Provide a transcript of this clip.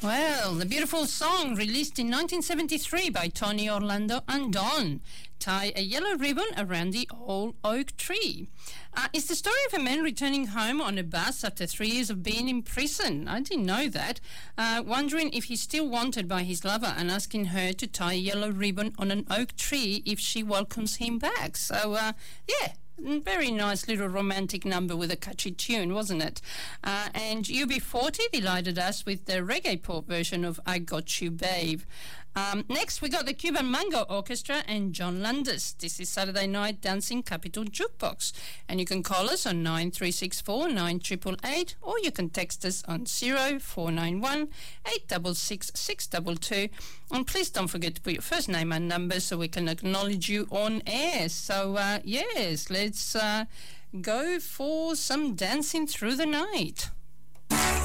Well, the beautiful song released in 1973 by Tony Orlando and Dawn, Tie a Yellow Ribbon Around the Old Oak Tree. It's the story of a man returning home on a bus after 3 years of being in prison. I didn't know that. Wondering if he's still wanted by his lover and asking her to tie a yellow ribbon on an oak tree if she welcomes him back. So, yeah. Very nice little romantic number with a catchy tune, wasn't it? And UB40 delighted us with the reggae pop version of I Got You Babe. Next, we got the Cuban Mango Orchestra and John Landis. This is Saturday Night Dancing Capital Jukebox. And you can call us on 9364 9888 or you can text us on 0491 866 622. And please don't forget to put your first name and number so we can acknowledge you on air. So, yes, let's go for some dancing through the night.